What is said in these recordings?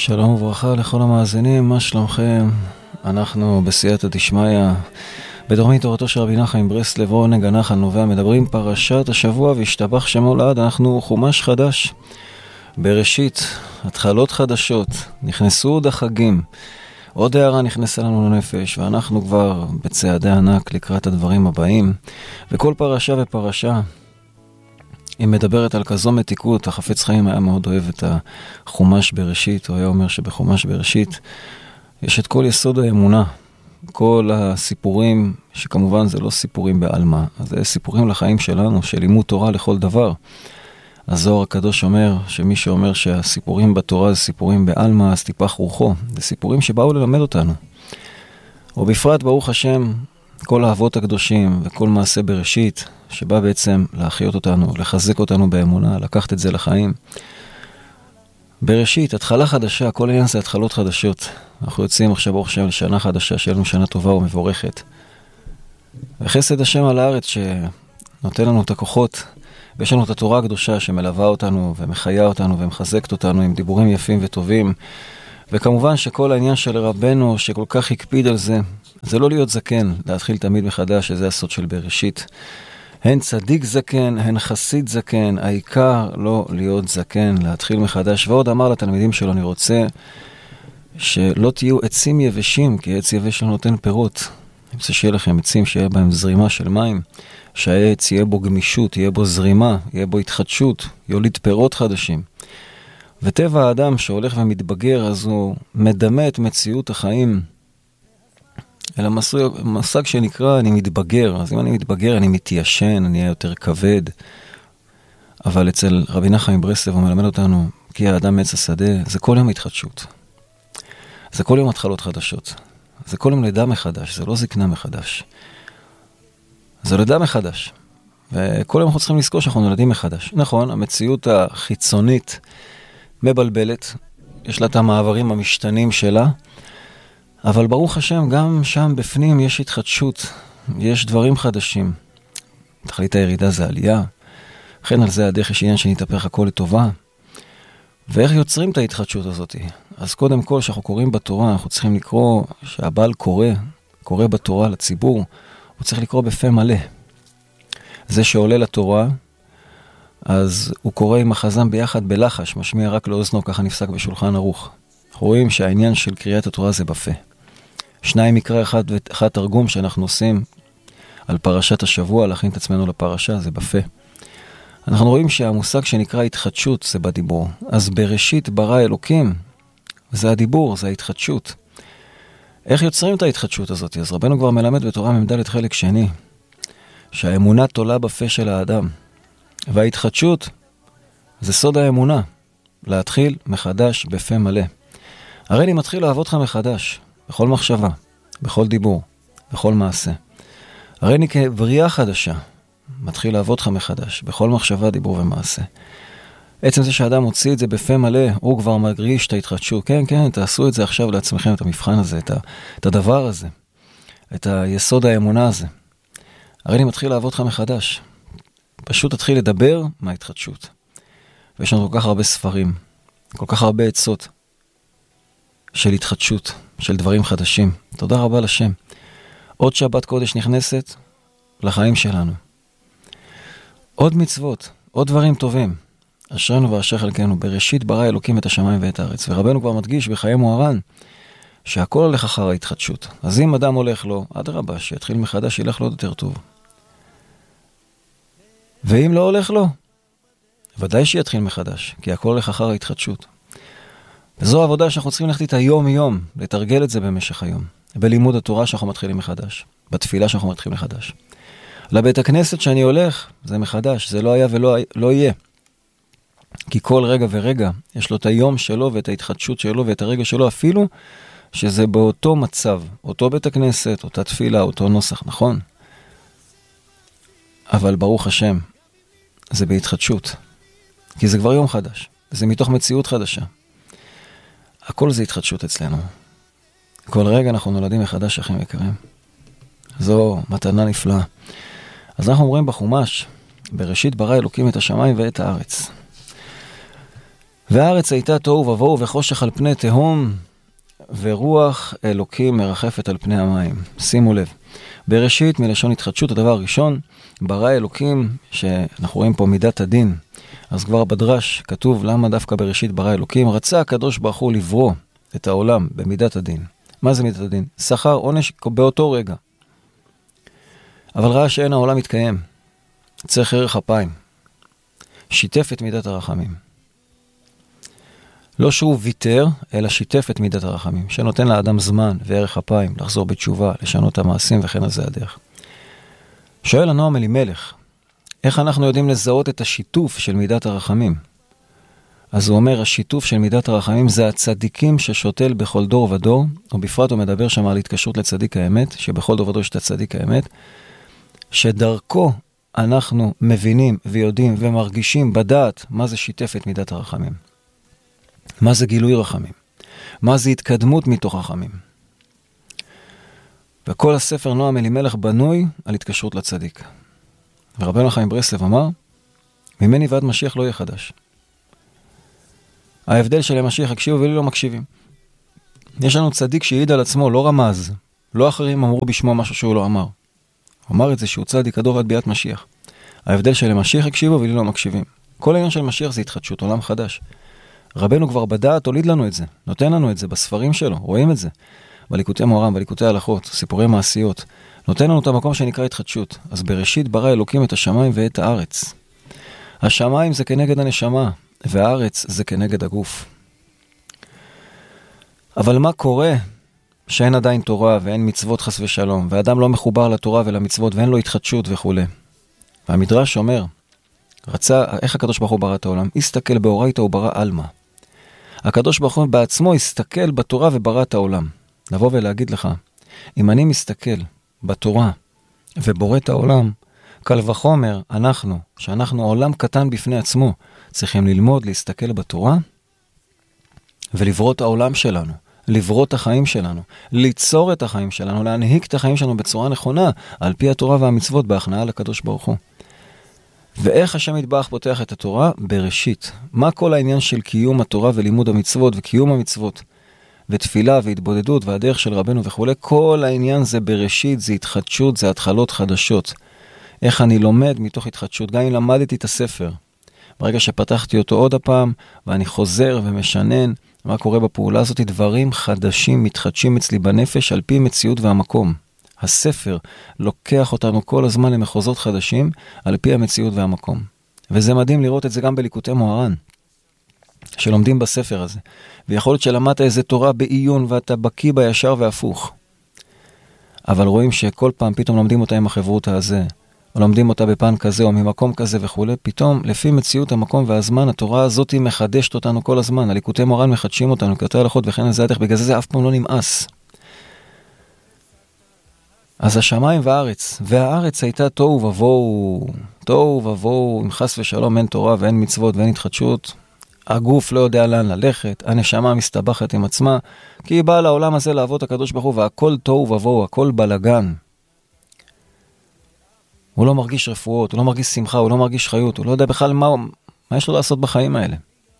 שלום וברכה לכל המאזינים, מה שלומכם? אנחנו בסייעתא דשמיא, בתוכנית תורתו של רבי נחמן מברסלב, עונג הנחל נובע, מדברים פרשת השבוע והשתבח שמו לעד. אנחנו חומש חדש, בראשית, התחלות חדשות, נכנסו עוד החגים, עוד הערה נכנסה לנו לנפש, ואנחנו כבר בצעדי ענק לקראת הדברים הבאים, וכל פרשה ופרשה היא מדברת על כזו מתיקות. החפץ חיים היה מאוד אוהב את החומש בראשית, הוא היה אומר שבחומש בראשית יש את כל יסוד האמונה, כל הסיפורים, שכמובן זה לא סיפורים בעלמא, זה סיפורים לחיים שלנו, של לימוד תורה לכל דבר. הזוהר הקדוש אומר שמי שאומר שהסיפורים בתורה זה סיפורים בעלמא, אז טיפח רוחו. זה סיפורים שבאו ללמד אותנו. ובפרט ברוך השם, כל האבות הקדושים וכל מעשה בראשית, שבא בעצם להחיות אותנו, לחזק אותנו באמונה, לקחת את זה לחיים. בראשית, התחלה חדשה, כל עניין זה התחלות חדשות. אנחנו יוצאים עכשיו ברוך השם לשנה חדשה, שיהיה לנו שנה טובה ומבורכת. וחסד השם על הארץ שנותן לנו את הכוחות, ויש לנו את התורה הקדושה שמלווה אותנו ומחיה אותנו ומחזקת אותנו עם דיבורים יפים וטובים. וכמובן שכל העניין של רבנו שכל כך הקפיד על זה, זה לא להיות זקן, להתחיל תמיד מחדש, שזה הסוד של בראשית. הן צדיק זקן, הן חסיד זקן, העיקר לא להיות זקן, להתחיל מחדש. ועוד אמר לתלמידים שלו, אני רוצה שלא תהיו עצים יבשים, כי עץ יבש לא נותן פירות. אני רוצה שיהיה לכם עצים שיהיה בהם זרימה של מים, שהעץ יהיה בו גמישות, יהיה בו זרימה, יהיה בו התחדשות, יוליד פירות חדשים. וטבע האדם שהולך ומתבגר, אז הוא מדמה את מציאות החיים אלא מושג שנקרא אני מתבגר. אז אם אני מתבגר אני מתיישן, אני אהיה יותר כבד. אבל אצל רבי נחמן מברסלב הוא מלמד אותנו, כי האדם עץ השדה, זה כל יום התחדשות. זה כל יום התחלות חדשות. זה כל יום לידה מחדש, זה לא זקנה מחדש. זה לידה מחדש. וכל יום אנחנו צריכים לזכור שאנחנו נולדים מחדש. נכון, המציאות החיצונית מבלבלת, יש לה את המעברים המשתנים שלה, אבל ברוך השם, גם שם בפנים יש התחדשות, יש דברים חדשים. תכלית הירידה זה עלייה, לכן על זה הדרך יש עניין שנתהפך הכל לטובה. ואיך יוצרים את ההתחדשות הזאת? אז קודם כל, שאנחנו קוראים בתורה, אנחנו צריכים לקרוא, שהבעל קורא בתורה לציבור, הוא צריך לקרוא בפה מלא. זה שעולה לתורה, אז הוא קורא עם החזם ביחד בלחש, משמיע רק לאוזנו, ככה נפסק בשולחן ערוך. אנחנו רואים שהעניין של קריאת התורה זה בפה. שניים מקרא אחד תרגום שאנחנו עושים על פרשת השבוע, להכין את עצמנו לפרשה, זה בפה. אנחנו רואים שהמושג שנקרא התחדשות זה בדיבור. אז בראשית ברא אלוקים, זה הדיבור, זה ההתחדשות. איך יוצרים את ההתחדשות הזאת? אז רבנו כבר מלמד בתורה ממדלת חלק שני, שהאמונה תולה בפה של האדם. וההתחדשות זה סוד האמונה, להתחיל מחדש בפה מלא. הרי אני מתחיל לעבוד לך מחדש, בכל מחשבה, בכל דיבור, בכל מעשה. הרי אני כבריאה חדשה, מתחיל לעבוד לך מחדש, בכל מחשבה, דיבור ומעשה. עצם זה שהאדם מוציא את זה בפה מלא, הוא כבר מרגיש את ההתחדשות. כן, כן, תעשו את זה עכשיו לעצמכם, את המבחן הזה, את הדבר הזה, את היסוד האמונה הזה. הרי אני מתחיל לעבוד לך מחדש. פשוט תתחיל לדבר מההתחדשות. ויש לנו כל כך הרבה ספרים, כל כך הרבה עצות של התחדשות, של דברים חדשים. תודה רבה לשם. עוד שבת קודש נכנסת לחיים שלנו. עוד מצוות, עוד דברים טובים. אשרנו ואשר חלקנו, בראשית ברא אלוקים את השמיים ואת הארץ. ורבנו כבר מדגיש בחיי מוהר"ן, שהכל הולך אחר ההתחדשות. אז אם אדם הולך לו, אדרבה, שיתחיל מחדש, ילך לו עוד יותר טוב. ואם לא הולך לו, ודאי שיתחיל מחדש, כי הכל הולך אחר ההתחדשות. וזו העבודה שאנחנו צריכים ללכת איתה יום-יום, לתרגל את זה במשך היום. בלימוד התורה שאנחנו מתחילים מחדש, בתפילה שאנחנו מתחילים מחדש. לבית הכנסת שאני הולך, זה מחדש, זה לא היה ולא יהיה. כי כל רגע ורגע יש לו את היום שלו ואת ההתחדשות שלו ואת הרגע שלו, אפילו שזה באותו מצב, אותו בית הכנסת, אותה תפילה, אותו נוסח, נכון? אבל ברוך השם, זה בהתחדשות. כי זה כבר יום חדש, זה מתוך מציאות חדשה. הכל זה התחדשות אצלנו. כל רגע אנחנו נולדים מחדש, אחים יקרים. זו מתנה נפלאה. אז אנחנו אומרים בחומש, בראשית ברא אלוקים את השמיים ואת הארץ. והארץ הייתה תוהו ובוהו וחושך על פני תהום, ורוח אלוקים מרחפת על פני המים. שימו לב, בראשית מלשון התחדשות, הדבר הראשון, ברא אלוקים, שאנחנו רואים פה מידת הדין, אז כבר בדרש כתוב למה דווקא בראשית ברא אלוקים, רצה הקדוש ברוך הוא לברוא את העולם במידת הדין. מה זה מידת הדין? שכר, עונש באותו רגע. אבל ראה שאין העולם מתקיים, צריך ערך אפיים, שיתף את מידת הרחמים. לא שהוא ויתר, אלא שיתף את מידת הרחמים, שנותן לאדם זמן וערך אפיים לחזור בתשובה, לשנות המעשים וכן על זה הדרך. שואל הנועם אלימלך, איך אנחנו יודעים לזהות את השיתוף של מידת הרחמים? אז הוא אומר, השיתוף של מידת הרחמים זה הצדיקים ששותל בכל דור ודור, ובפרט הוא מדבר שם על התקשרות לצדיק האמת, שבכל דור ודור יש את הצדיק האמת, שדרכו אנחנו מבינים ויודעים ומרגישים בדעת מה זה שיתף את מידת הרחמים. מה זה גילוי רחמים? מה זה התקדמות מתוך רחמים? וכל הספר נועם אלימלך בנוי על התקשרות לצדיק. ורבנו חיים ברסלב אמר, ממני ועד משיח לא יהיה חדש. ההבדל של המשיח הקשיבו ולי לא מקשיבים. יש לנו צדיק שיעיד על עצמו, לא רמז, לא אחרים אמרו בשמו משהו שהוא לא אמר. הוא אמר את זה שהוא צדיק הדור עד ביאת משיח. ההבדל של המשיח הקשיבו ולי לא מקשיבים. כל העניין של משיח זה התחדשות, עולם חדש. רבנו כבר בדעת הוליד לנו את זה, נותן לנו את זה בספרים שלו, רואים את זה. בליקוטי מוהר"ם, בליקוטי הלכות, סיפורי מעשיות. נותן לנו את המקום שנקרא התחדשות. אז בראשית ברא אלוקים את השמיים ואת הארץ. השמיים זה כנגד הנשמה, והארץ זה כנגד הגוף. אבל מה קורה שאין עדיין תורה ואין מצוות חס ושלום, ואדם לא מחובר לתורה ולמצוות ואין לו התחדשות וכו'. והמדרש אומר, איך הקדוש ברוך הוא ברא את העולם? הסתכל באורייתא וברא עלמא. הקדוש ברוך הוא בעצמו הסתכל בתורה וברא את העולם. לבוא ולהגיד לך, אם אני מסתכל בתורה ובורא את העולם, קל וחומר, שאנחנו עולם קטן בפני עצמו, צריכים ללמוד, להסתכל בתורה ולברוא את העולם שלנו, לברוא את החיים שלנו, ליצור את החיים שלנו, להנהיג את החיים שלנו בצורה נכונה, על פי התורה והמצוות, בהכנעה לקדוש ברוך הוא. ואיך השם יתברך פותח את התורה? בראשית. מה כל העניין של קיום התורה ולימוד המצוות וקיום המצוות ותפילה והתבודדות והדרך של רבנו וכו'? כל העניין זה בראשית, זה התחדשות, זה התחלות חדשות. איך אני לומד מתוך התחדשות, גם אם למדתי את הספר. ברגע שפתחתי אותו עוד הפעם, ואני חוזר ומשנן, מה קורה בפעולה הזאת? דברים חדשים מתחדשים אצלי בנפש על פי מציאות והמקום. הספר לוקח אותנו כל הזמן למחוזות חדשים על פי המציאות והמקום. וזה מדהים לראות את זה גם בליקוטי מוהר"ן, שלומדים בספר הזה. ויכול להיות שלמדת איזה תורה בעיון ואתה בקיא בישר והפוך. אבל רואים שכל פעם פתאום לומדים אותה עם החברותא הזה, או לומדים אותה בפן כזה או ממקום כזה וכו'. פתאום לפי מציאות המקום והזמן, התורה הזאת מחדשת אותנו כל הזמן. הליקוטי מוהר"ן מחדשים אותנו, ליקוטי הלכות וכן על זה הדרך, בגלל זה אף פעם לא נמאס. אז השמיים והארץ הייתה תוהו ובוהו, אם חס ושלום אין תורה ואין מצוות ואין התחדשות, הגוף לא יודע לאן ללכת, הנשמה מסתבכת עם עצמה, כי היא באה לעולם הזה לעבוד הקדוש ברוך הוא, והכל תוהו ובוהו, הכל בלגן. הוא לא מרגיש רפואות, הוא לא מרגיש שמחה, הוא לא מרגיש חיות, הוא לא יודע בכלל מה יש לו לעשות בחיים האלה.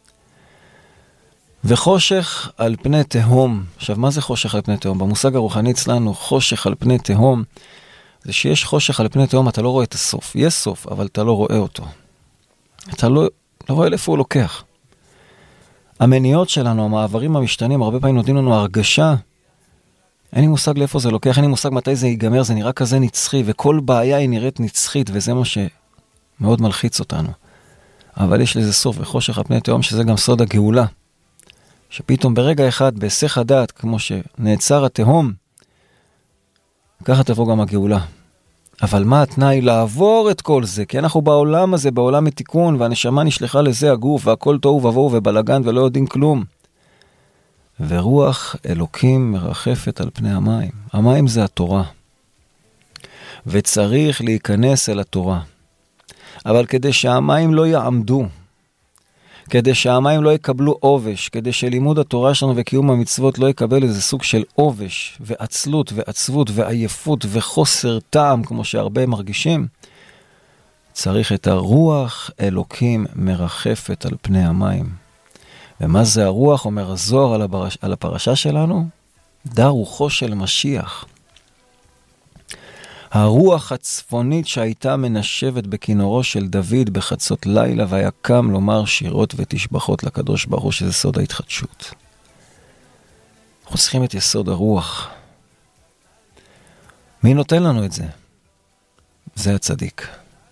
וחושך על פני תהום. עכשיו, מה זה חושך על פני תהום? במושג הרוחני אצלנו, חושך על פני תהום, זה שיש חושך על פני תהום, אתה לא רואה את הסוף. יש סוף, אבל אתה לא רואה אותו. אתה לא רואה לאיפה הוא לוקח. המניעות שלנו, המעברים המשתנים, הרבה פעמים נותנים לנו הרגשה, אין לי מושג לאיפה זה לוקח, אין לי מושג מתי זה ייגמר, זה נראה כזה נצחי, וכל בעיה היא נראית נצחית, וזה מה שמאוד מלחיץ אותנו. אבל יש לזה סוף, וחושך על פני תהום, שזה גם סוד הגאולה. שפתאום ברגע אחד, בהיסח הדעת, כמו שנעצר התהום, ככה תבוא גם הגאולה. אבל מה התנאי לעבור את כל זה? כי אנחנו בעולם הזה, בעולם מתיקון, והנשמה נשלחה לזה הגוף, והכל תוהו ובוהו ובלגן, ולא יודעים כלום. ורוח אלוקים מרחפת על פני המים. המים זה התורה. וצריך להיכנס אל התורה. אבל כדי שהמים לא יעמדו, כדי שהמים לא יקבלו עובש, כדי שלימוד התורה שלנו וקיום המצוות לא יקבל איזה סוג של עובש ועצלות ועצבות ועייפות וחוסר טעם, כמו שהרבה מרגישים, צריך את הרוח אלוקים מרחפת על פני המים. ומה זה הרוח? אומר הזוהר על הפרשה שלנו, דר רוחו של משיח. הרוח הצפונית שהייתה מנשבת בכינורו של דוד בחצות לילה, והיה קם לומר שירות ותשבחות לקדוש ברוך הוא, שזה סוד ההתחדשות. אנחנו צריכים את יסוד הרוח. מי נותן לנו את זה? זה הצדיק.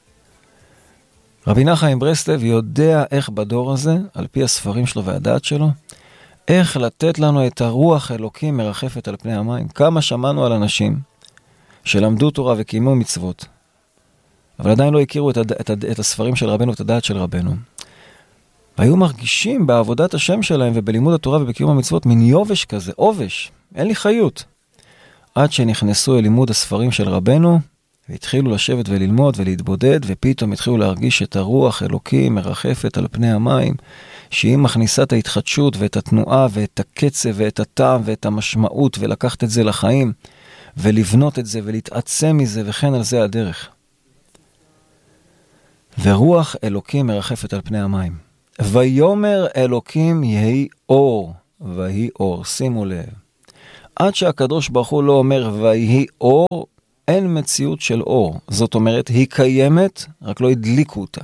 רבי נחמן ברסלב יודע איך בדור הזה, על פי הספרים שלו והדעת שלו, איך לתת לנו את הרוח אלוקים מרחפת על פני המים. כמה שמענו על אנשים שלמדו תורה וקיימו מצוות, אבל עדיין לא הכירו את הספרים של רבנו ואת הדעת של רבנו. והיו מרגישים בעבודת השם שלהם ובלימוד התורה ובקיום המצוות מין יובש כזה, עובש, אין לי חיות. עד שנכנסו אל לימוד הספרים של רבנו, והתחילו לשבת וללמוד ולהתבודד, ופתאום התחילו להרגיש את הרוח אלוקים מרחפת על פני המים, שהיא מכניסה את ההתחדשות ואת התנועה ואת הקצב ואת הטעם ואת המשמעות, ולקחת את זה לחיים, ולבנות את זה ולהתעצם מזה, וכן על זה הדרך. ורוח אלוקים מרחפת על פני המים. ויומר אלוקים יהי אור, ויהי אור. שימו לב. עד שהקדוש ברוך הוא לא אומר ויהי אור, אין מציאות של אור. זאת אומרת, היא קיימת, רק לא הדליקו אותה.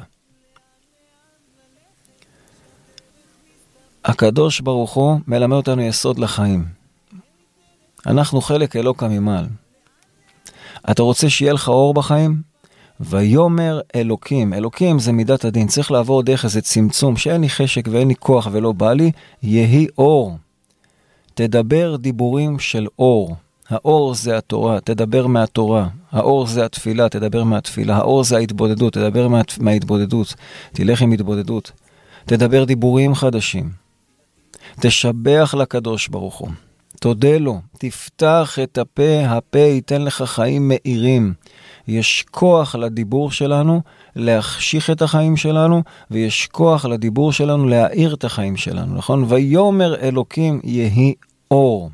הקדוש ברוך הוא מלמד אותנו יסוד לחיים. אנחנו חלק אלוקה ממעל. אתה רוצה שיהיה לך אור בחיים? ויומר אלוקים. אלוקים זה מידת הדין. צריך לעבור דרך איזה צמצום, שאין לי חשק ואין לי כוח ולא בא לי. יהי אור. תדבר דיבורים של אור. האור זה התורה, תדבר מהתורה. האור זה התפילה, תדבר מהתפילה. האור זה ההתבודדות, תדבר מההתבודדות. תלך עם התבודדות. תדבר דיבורים חדשים. תשבח לקדוש ברוך הוא. תודה לו, תפתח את הפה, הפה ייתן לך חיים מאירים. יש כוח לדיבור שלנו להחשיך את החיים שלנו, ויש כוח לדיבור שלנו להאיר את החיים שלנו, נכון? ויומר אלוקים יהי אור.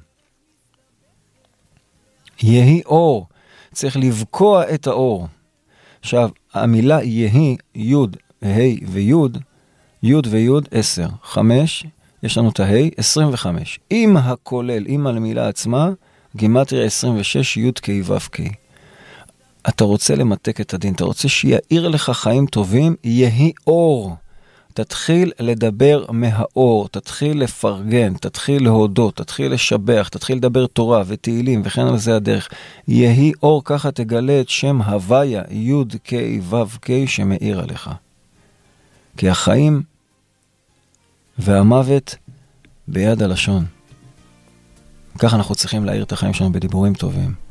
יהי אור. צריך לבקוע את האור. עכשיו, המילה יהי, יוד, ה' ויוד, יוד ויוד 10, 5, יש לנו את ההי, 25. עם הכולל, עם המילה עצמה, גימטריה 26, י' כ' ו' כ'. אתה רוצה למתק את הדין, אתה רוצה שיעיר לך חיים טובים, יהי אור. תתחיל לדבר מהאור, תתחיל לפרגן, תתחיל להודות, תתחיל לשבח, תתחיל לדבר תורה ותהילים, וכן על זה הדרך. יהי אור, ככה תגלה את שם הוויה, י' כ' ו' כ' שמאיר עליך. כי החיים והמוות ביד הלשון. כך אנחנו צריכים להאיר את החיים שלנו בדיבורים טובים.